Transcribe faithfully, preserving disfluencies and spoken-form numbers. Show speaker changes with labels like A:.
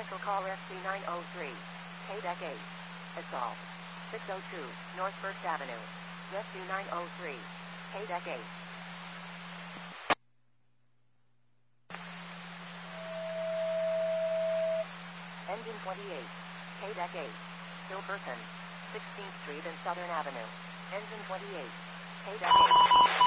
A: Mechanical call S C nine oh three. K D E C eight. Assault. six oh two, North First Avenue. Rescue nine oh three. K D E C eight. Engine twenty-eight. K D E C eight. Still person. sixteenth Street and Southern Avenue. Engine twenty-eight. K D E C eight.